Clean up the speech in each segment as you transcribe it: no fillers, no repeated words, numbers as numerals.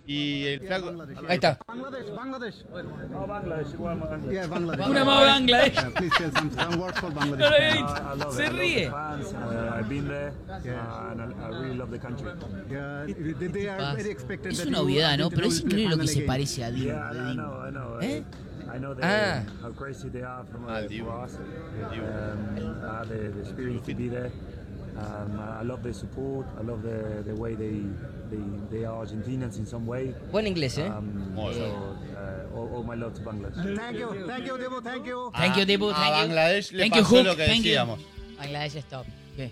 Y el flaco... Ahí está. Bangladesh. Una más Bangladesh. Please tell some words for Bangladesh. Se ríe. I've been there, and I really love the country. Yeah, they are very expected Es that una you obviedad, are ¿no? going to Pero es do the increíble lo que final se again. parece a Dibu. Yeah, I know. I know how crazy they are from for us. I had the experience to be there. I love their support. I love the way they are Argentinians in some way. Buen inglés, ¿eh? All my love to Bangladesh. Thank you, Dibu, thank you. Thank you, Dibu. A Thank you. Bangladesh le Thank you, pasó Hook. lo que Thank you. decíamos. Bangladesh stop. ¿Qué?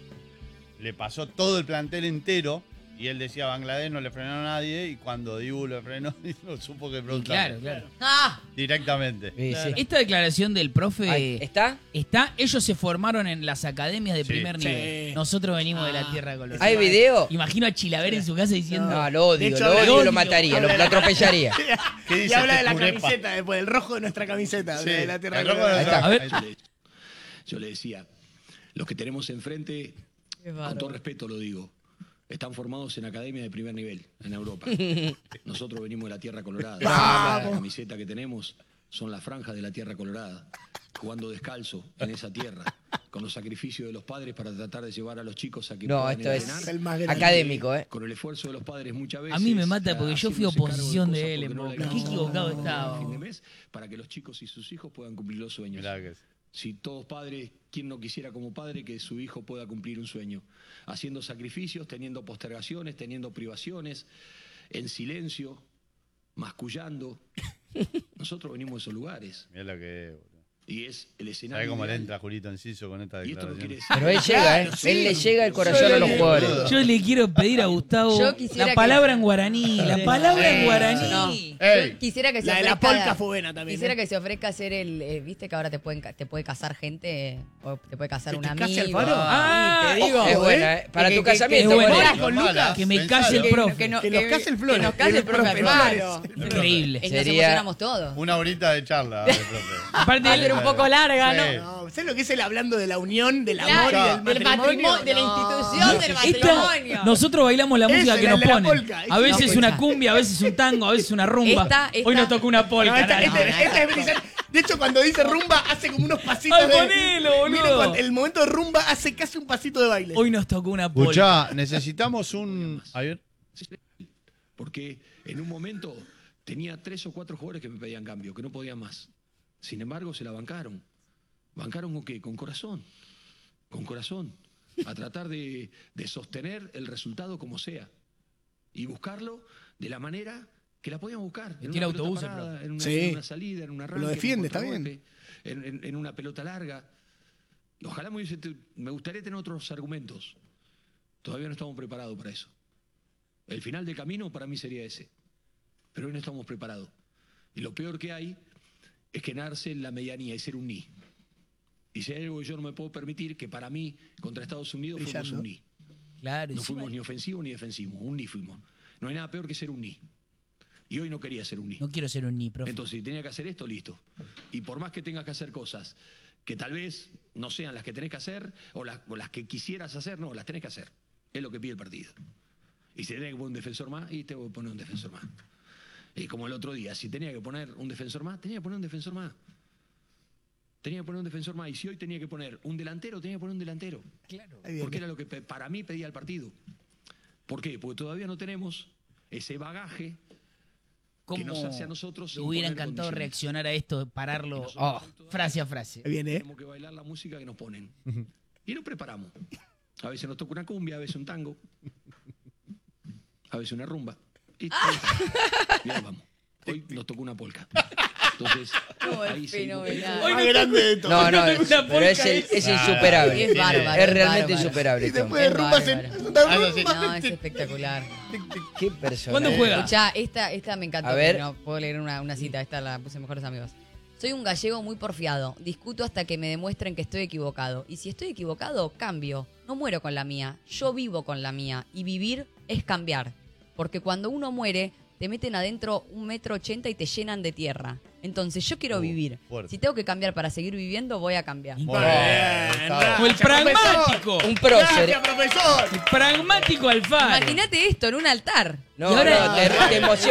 Le pasó todo el plantel entero y él decía Bangladesh no le frenó a nadie y cuando Dibu le frenó no supo que preguntar. Claro. ¡Ah! Directamente. Sí, sí. Esta declaración del profe Ahí, ¿está? ellos se formaron en las academias de Sí. primer nivel. Nosotros venimos de la tierra colorada. ¿Hay video? Imagino a Chilaver en su casa diciendo. No, lo odio, De hecho, lo habla odio y de- lo mataría, lo atropellaría. ¿Qué Y dice habla de este la curepa? camiseta, después del rojo de nuestra camiseta, Sí, de la tierra el rojo de colorada. nuestra- A ver. Yo le decía, los que tenemos enfrente, con todo respeto lo digo, están formados en academia de primer nivel en Europa. Nosotros venimos de la tierra colorada. La camiseta que tenemos son las franjas de la tierra colorada, jugando descalzo en esa tierra, con los sacrificios de los padres para tratar de llevar a los chicos a que No, puedan esto entrenar. es el más grande. académico, ¿eh? Con el esfuerzo de los padres muchas veces. A mí me mata porque yo fui haciéndose cargo oposición de cosas él porque en no le Boca. Qué alcanzaba equivocado a estaba. fin de mes, para que los chicos y sus hijos puedan cumplir los sueños. Mirá que es. Si todos padres, ¿quién no quisiera como padre que su hijo pueda cumplir un sueño? Haciendo sacrificios, teniendo postergaciones, teniendo privaciones, en silencio, mascullando. Nosotros venimos de esos lugares Mirá lo que es, boludo. y es el escenario. ¿Sabés cómo le ideal. entra Julito Enciso con esta Y esto no declaración? quiere decir. Pero él llega, ¿eh? Él le llega el corazón a los jugadores. Yo le quiero pedir a Gustavo Yo quisiera la que- palabra en guaraní. La palabra en guaraní. No. Ey. Yo quisiera que se La de la ofrezca. polka fue buena también. Quisiera que se ofrezca hacer viste que ahora te puede casar gente, o te puede casar un amigo. Alfaro? Ah, te digo. Es buena, ¿eh? Para tu casamiento, que- Moreno. buena. con Lucas. Que me Pensalo. case el profe. Que nos case el Flores. Que nos case el profe Alfaro. Increíble. Y nos Sería- emocionamos todos. Una horita de charla, profe. Aparte, Va a ser un poco larga, ¿no? Sí. No, ¿sabes lo que es el hablando de la unión, del Claro, amor y del matrimonio, de la institución del matrimonio. nosotros bailamos la música Esa, que la nos de la ponen. polka. A veces No, una esa. cumbia, a veces un tango, a veces una rumba. Esta- Hoy nos tocó una polka. No, esta Nacho. es brillante. De hecho, cuando dice rumba, hace como unos pasitos Ay, de... ponelo, boludo. Miren, el momento de rumba hace casi un pasito de baile. Hoy nos tocó una polka. Escuchá, necesitamos un... A ver. Porque en un momento tenía 3 o 4 jugadores que me pedían cambio, que no podían más. Sin embargo, se la bancaron. ¿Bancaron con qué? Con corazón. Con corazón. A tratar de sostener el resultado como sea. Y buscarlo de la manera que la podían buscar. En Metió el una pelota autobús, parada, en una, Sí. en una salida, en un arranque. Lo defiende, en un está bien. contragolpe, en una pelota larga. Ojalá me gustaría tener otros argumentos. Todavía no estamos preparados para eso. El final del camino para mí sería ese. Pero hoy no estamos preparados. Y lo peor que hay es quedarse en la medianía y ser un ni. Y si hay algo que yo no me puedo permitir, que para mí, contra Estados Unidos, fuimos Brillando. un ni. Claro, No encima- fuimos ni ofensivos ni defensivos, un ni fuimos. No hay nada peor que ser un ni. Y hoy no quería ser un ni. No quiero ser un ni, profe. Entonces, si tenía que hacer esto, listo. Y por más que tengas que hacer cosas que tal vez no sean las que tenés que hacer, o las que quisieras hacer, no, las tenés que hacer. Es lo que pide el partido. Y si tenés que poner un defensor más, y te voy a poner un defensor más. Y como el otro día, si tenía que poner un defensor más, tenía que poner un defensor más. Tenía que poner un defensor más. Y si hoy tenía que poner un delantero, tenía que poner un delantero. Ahí viene. Porque era lo que para mí pedía el partido. ¿Por qué? Porque todavía no tenemos ese bagaje que nos hace a nosotros. Me hubiera imponer encantado condiciones. reaccionar a esto, pararlo Y nosotros frase a frase. Ahí viene, ¿eh? Tenemos que bailar la música que nos ponen. Y nos preparamos. A veces nos toca una cumbia, a veces un tango, a veces una rumba. Y ahí vamos. Hoy nos tocó una polka. Entonces, No, es ahí seguimos fenomenal. peleando. Más grande de todo. No, no, Una pero polka es insuperable. Es bárbaro. Es realmente Y insuperable. este hombre. después de Es rumba bárbaro. No, es espectacular. Qué persona. ¿Cuándo juega? Escuchá, esta me encantó. A ver. No, puedo leer una cita. Esta la puse en Mejores Amigos. Soy un gallego muy porfiado. Discuto hasta que me demuestren que estoy equivocado. Y si estoy equivocado, cambio. No muero con la mía. Yo vivo con la mía. Y vivir es cambiar. Porque cuando uno muere, te meten adentro 1,80 m y te llenan de tierra. Entonces yo quiero vivir. fuerte. Si tengo que cambiar para seguir viviendo, voy a cambiar. Muy bien. O el pragmático. Un prócer. Gracias, profesor. Pragmático Alfaro. Imagínate esto en un altar. Y No, ahora- no, te emociona.